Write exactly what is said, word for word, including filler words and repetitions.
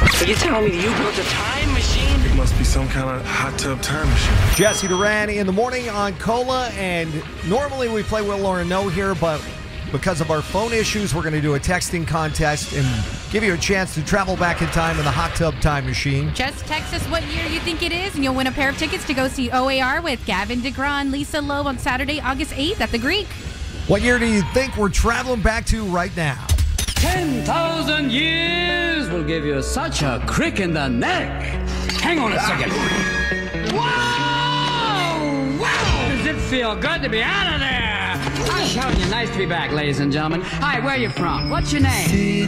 Are you telling me you built a time machine? It must be some kind of hot tub time machine. Jesse Duran in the morning on Cola, and normally we play Will or No here, but because of our phone issues, we're going to do a texting contest and give you a chance to travel back in time in the hot tub time machine. Just text us what year you think it is, and you'll win a pair of tickets to go see O A R with Gavin DeGraw and Lisa Loeb on Saturday, August eighth at the Greek. What year do you think we're traveling back to right now? ten thousand years will give you such a crick in the neck. Hang on a second. Wow! Wow! Does it feel good to be out of there? I'm telling you, nice to be back, ladies and gentlemen. Hi, where are you from? What's your name?